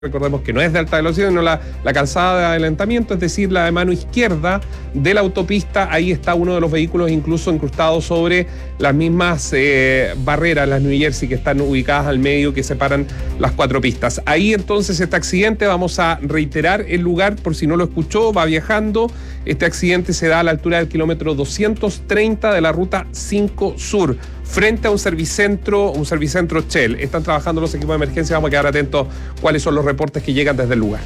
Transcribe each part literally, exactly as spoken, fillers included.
Recordemos que no es de alta velocidad, sino la, la calzada de adelantamiento, es decir, la de mano izquierda de la autopista. Ahí está uno de los vehículos incluso incrustados sobre las mismas eh, barreras, las New Jersey, que están ubicadas al medio, que separan las cuatro pistas. Ahí entonces este accidente, vamos a reiterar el lugar por si no lo escuchó, va viajando. Este accidente se da a la altura del kilómetro doscientos treinta de la ruta cinco Sur, frente a un servicentro, un servicentro Shell. Están trabajando los equipos de emergencia, vamos a quedar atentos cuáles son los reportes que llegan desde el lugar.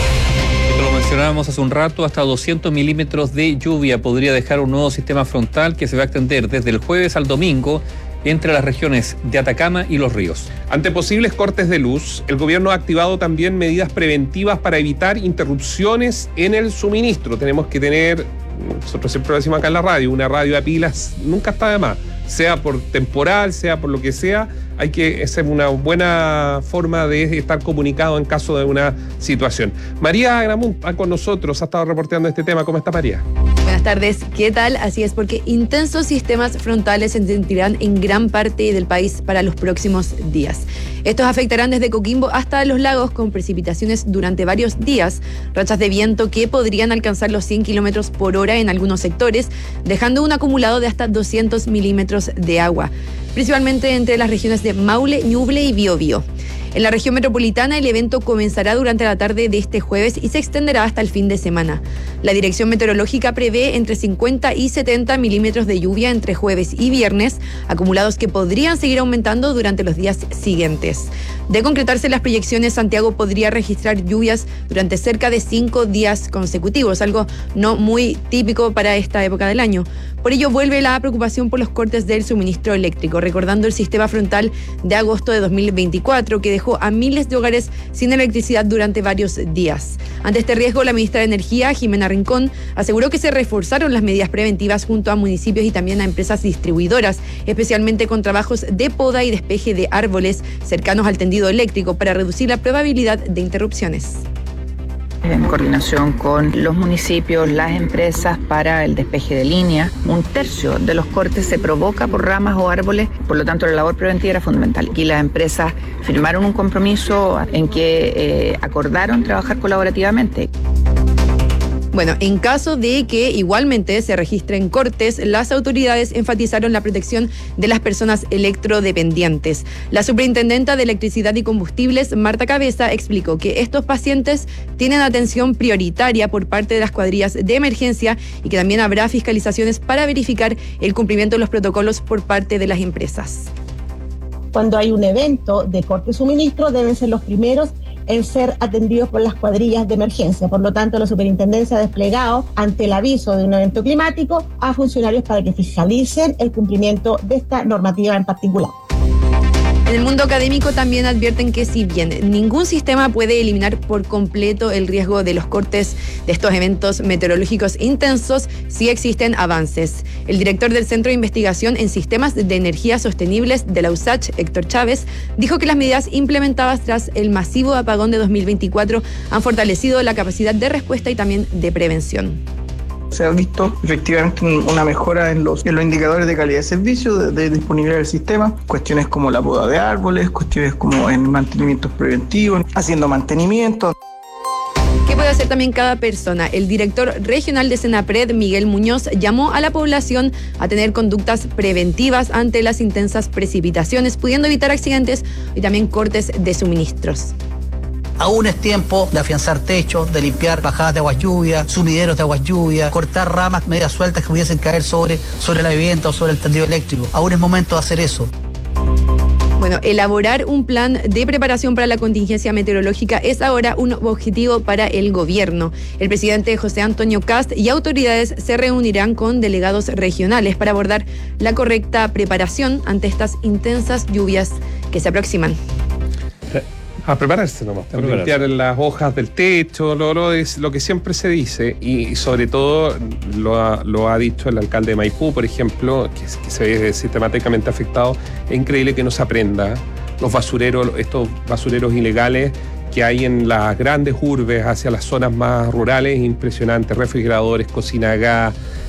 Esto lo mencionábamos hace un rato, hasta doscientos milímetros de lluvia podría dejar un nuevo sistema frontal que se va a extender desde el jueves al domingo entre las regiones de Atacama y Los Ríos. Ante posibles cortes de luz, el gobierno ha activado también medidas preventivas para evitar interrupciones en el suministro. Tenemos que tener, nosotros siempre lo decimos acá en la radio, una radio a pilas nunca está de más. Sea por temporal, sea por lo que sea, hay que hacer una buena forma de estar comunicado en caso de una situación. María Agramunt está con nosotros, ha estado reporteando este tema. ¿Cómo está, María? Buenas tardes, ¿qué tal? Así es, porque intensos sistemas frontales se sentirán en gran parte del país para los próximos días. Estos afectarán desde Coquimbo hasta Los Lagos, con precipitaciones durante varios días, rachas de viento que podrían alcanzar los cien kilómetros por hora en algunos sectores, dejando un acumulado de hasta doscientos milímetros de agua, principalmente entre las regiones de Maule, Ñuble y Biobío. En la región metropolitana, el evento comenzará durante la tarde de este jueves y se extenderá hasta el fin de semana. La Dirección Meteorológica prevé entre cincuenta y setenta milímetros de lluvia entre jueves y viernes, acumulados que podrían seguir aumentando durante los días siguientes. De concretarse las proyecciones, Santiago podría registrar lluvias durante cerca de cinco días consecutivos, algo no muy típico para esta época del año. Por ello, vuelve la preocupación por los cortes del suministro eléctrico, recordando el sistema frontal de agosto de dos mil veinticuatro, que dejó a miles de hogares sin electricidad durante varios días. Ante este riesgo, la ministra de Energía, Jimena Rincón, aseguró que se reforzaron las medidas preventivas junto a municipios y también a empresas distribuidoras, especialmente con trabajos de poda y despeje de árboles cercanos al tendido eléctrico para reducir la probabilidad de interrupciones. En coordinación con los municipios, las empresas, para el despeje de línea. Un tercio de los cortes se provoca por ramas o árboles, por lo tanto la labor preventiva era fundamental. Aquí las empresas firmaron un compromiso en que eh, acordaron trabajar colaborativamente. Bueno, en caso de que igualmente se registren cortes, las autoridades enfatizaron la protección de las personas electrodependientes. La superintendenta de Electricidad y Combustibles, Marta Cabeza, explicó que estos pacientes tienen atención prioritaria por parte de las cuadrillas de emergencia y que también habrá fiscalizaciones para verificar el cumplimiento de los protocolos por parte de las empresas. Cuando hay un evento de corte de suministro, deben ser los primeros en ser atendidos por las cuadrillas de emergencia. Por lo tanto, la superintendencia ha desplegado, ante el aviso de un evento climático, a funcionarios para que fiscalicen el cumplimiento de esta normativa en particular. En el mundo académico también advierten que si bien ningún sistema puede eliminar por completo el riesgo de los cortes de estos eventos meteorológicos intensos, sí existen avances. El director del Centro de Investigación en Sistemas de Energía Sostenibles de la U S A C H, Héctor Chávez, dijo que las medidas implementadas tras el masivo apagón de dos mil veinticuatro han fortalecido la capacidad de respuesta y también de prevención. Se ha visto efectivamente una mejora en los, en los indicadores de calidad de servicio, de, de disponibilidad del sistema, cuestiones como la poda de árboles, cuestiones como en mantenimientos preventivos, haciendo mantenimiento. ¿Qué puede hacer también cada persona? El director regional de Senapred, Miguel Muñoz, llamó a la población a tener conductas preventivas ante las intensas precipitaciones, pudiendo evitar accidentes y también cortes de suministros. Aún es tiempo de afianzar techos, de limpiar bajadas de aguas lluvias, sumideros de aguas lluvias, cortar ramas medias sueltas que pudiesen caer sobre, sobre la vivienda o sobre el tendido eléctrico. Aún es momento de hacer eso. Bueno, elaborar un plan de preparación para la contingencia meteorológica es ahora un objetivo para el gobierno. El presidente José Antonio Kast y autoridades se reunirán con delegados regionales para abordar la correcta preparación ante estas intensas lluvias que se aproximan. A prepararse nomás, a limpiar las hojas del techo, lo, lo, es lo que siempre se dice, y sobre todo lo ha, lo ha dicho el alcalde de Maipú, por ejemplo, que, que se ve sistemáticamente afectado. Es increíble que no se aprenda. Los basureros, estos basureros ilegales que hay en las grandes urbes hacia las zonas más rurales, impresionantes, refrigeradores, cocina a gas,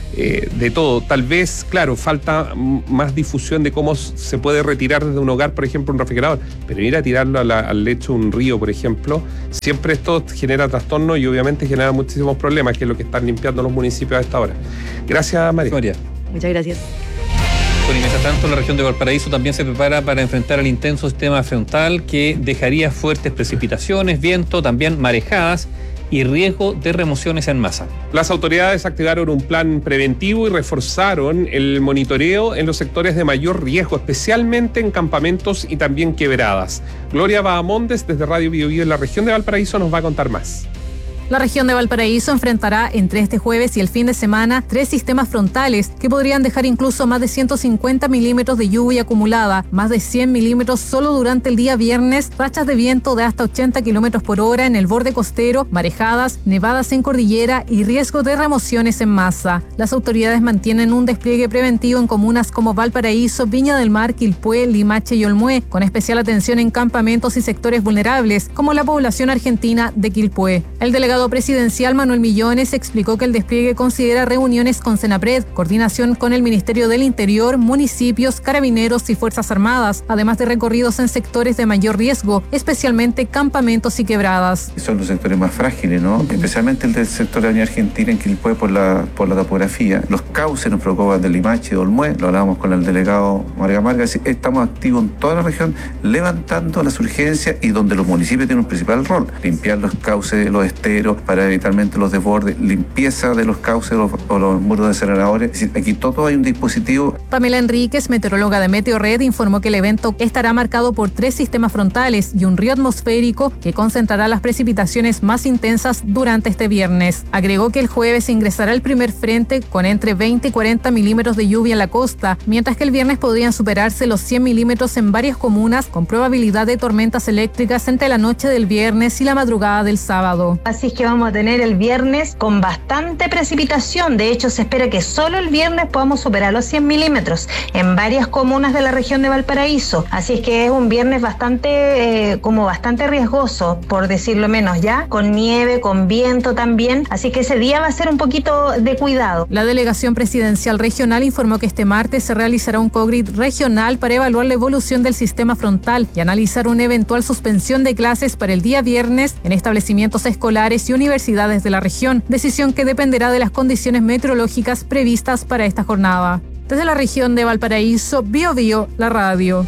eh, de todo. Tal vez, claro, falta más difusión de cómo se puede retirar desde un hogar, por ejemplo, un refrigerador, pero ir a tirarlo a la, al lecho de un río, por ejemplo, siempre esto genera trastorno y obviamente genera muchísimos problemas, que es lo que están limpiando los municipios a esta hora. Gracias, María. María. Muchas gracias. Bueno, y mientras tanto, la región de Valparaíso también se prepara para enfrentar el intenso sistema frontal que dejaría fuertes precipitaciones, viento, también marejadas y riesgo de remociones en masa. Las autoridades activaron un plan preventivo y reforzaron el monitoreo en los sectores de mayor riesgo, especialmente en campamentos y también quebradas. Gloria Bahamondes, desde Radio Bio Bio en la región de Valparaíso, nos va a contar más. La región de Valparaíso enfrentará entre este jueves y el fin de semana tres sistemas frontales que podrían dejar incluso más de ciento cincuenta milímetros de lluvia acumulada, más de cien milímetros solo durante el día viernes, rachas de viento de hasta ochenta kilómetros por hora en el borde costero, marejadas, nevadas en cordillera y riesgo de remociones en masa. Las autoridades mantienen un despliegue preventivo en comunas como Valparaíso, Viña del Mar, Quilpué, Limache y Olmué, con especial atención en campamentos y sectores vulnerables, como la población argentina de Quilpué. El delegado presidencial Manuel Millones explicó que el despliegue considera reuniones con Senapred, coordinación con el Ministerio del Interior, municipios, carabineros y Fuerzas Armadas, además de recorridos en sectores de mayor riesgo, especialmente campamentos y quebradas. Son los sectores más frágiles, ¿no? Especialmente el del sector de la Avenida Argentina en Quilpué por la, por la topografía. Los cauces nos preocupan de Limache y de Olmué, lo hablábamos con el delegado Marga Marga, estamos activos en toda la región levantando las urgencias y donde los municipios tienen un principal rol, limpiar los cauces, los esteros, para evitarmente los desbordes, limpieza de los cauces o los, o los muros desaceradores. Es decir, aquí todo hay un dispositivo. Pamela Enríquez, meteoróloga de Meteorred, informó que el evento estará marcado por tres sistemas frontales y un río atmosférico que concentrará las precipitaciones más intensas durante este viernes. Agregó que el jueves ingresará el primer frente con entre veinte y cuarenta milímetros de lluvia en la costa, mientras que el viernes podrían superarse los cien milímetros en varias comunas, con probabilidad de tormentas eléctricas entre la noche del viernes y la madrugada del sábado. Así es que vamos a tener el viernes con bastante precipitación. De hecho, se espera que solo el viernes podamos superar los cien milímetros en varias comunas de la región de Valparaíso. Así es que es un viernes bastante, eh, como bastante riesgoso, por decirlo menos, ya, con nieve, con viento también. Así que ese día va a ser un poquito de cuidado. La delegación presidencial regional informó que este martes se realizará un COGRID regional para evaluar la evolución del sistema frontal y analizar una eventual suspensión de clases para el día viernes en establecimientos escolares y universidades de la región, decisión que dependerá de las condiciones meteorológicas previstas para esta jornada. Desde la región de Valparaíso, Bio Bio, la radio.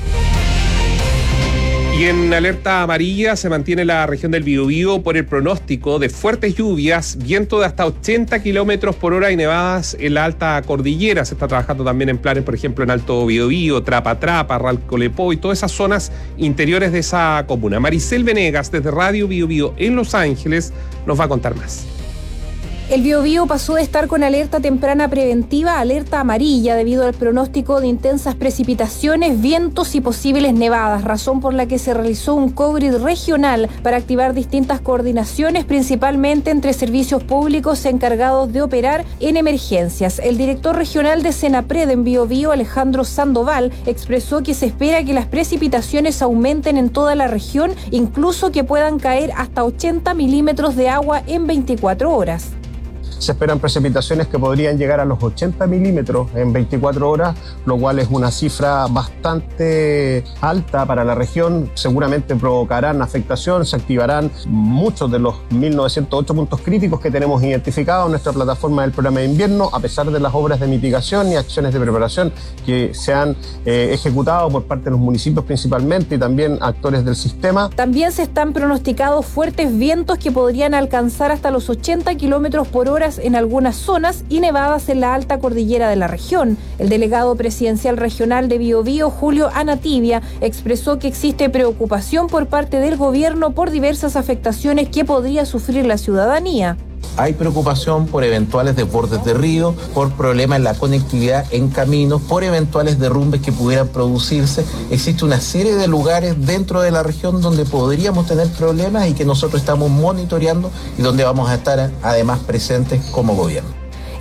Y en alerta amarilla se mantiene la región del Biobío por el pronóstico de fuertes lluvias, viento de hasta ochenta kilómetros por hora y nevadas en la alta cordillera. Se está trabajando también en planes, por ejemplo, en Alto Biobío, Trapa Trapa, Ralcolepó y todas esas zonas interiores de esa comuna. Maricel Venegas, desde Radio Bio Bio en Los Ángeles, nos va a contar más. El Biobío pasó de estar con alerta temprana preventiva a alerta amarilla debido al pronóstico de intensas precipitaciones, vientos y posibles nevadas, razón por la que se realizó un COGRID regional para activar distintas coordinaciones, principalmente entre servicios públicos encargados de operar en emergencias. El director regional de Senapred en Biobío, Alejandro Sandoval, expresó que se espera que las precipitaciones aumenten en toda la región, incluso que puedan caer hasta ochenta milímetros de agua en veinticuatro horas. Se esperan precipitaciones que podrían llegar a los ochenta milímetros en veinticuatro horas, lo cual es una cifra bastante alta para la región. Seguramente provocarán afectación, se activarán muchos de los mil novecientos ocho puntos críticos que tenemos identificados en nuestra plataforma del programa de invierno, a pesar de las obras de mitigación y acciones de preparación que se han eh, ejecutado por parte de los municipios principalmente y también actores del sistema. También se están pronosticados fuertes vientos que podrían alcanzar hasta los ochenta kilómetros por hora en algunas zonas y nevadas en la alta cordillera de la región. El delegado presidencial regional de Biobío, Julio Anatibia, expresó que existe preocupación por parte del gobierno por diversas afectaciones que podría sufrir la ciudadanía. Hay preocupación por eventuales desbordes de río, por problemas en la conectividad en caminos, por eventuales derrumbes que pudieran producirse. Existe una serie de lugares dentro de la región donde podríamos tener problemas y que nosotros estamos monitoreando y donde vamos a estar además presentes como gobierno.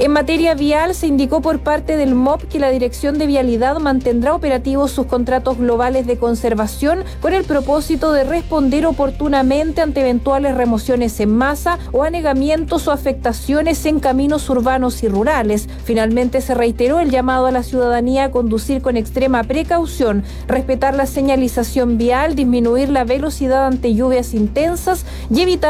En materia vial, se indicó por parte del M O P que la Dirección de Vialidad mantendrá operativos sus contratos globales de conservación con el propósito de responder oportunamente ante eventuales remociones en masa o anegamientos o afectaciones en caminos urbanos y rurales. Finalmente, se reiteró el llamado a la ciudadanía a conducir con extrema precaución, respetar la señalización vial, disminuir la velocidad ante lluvias intensas y evitar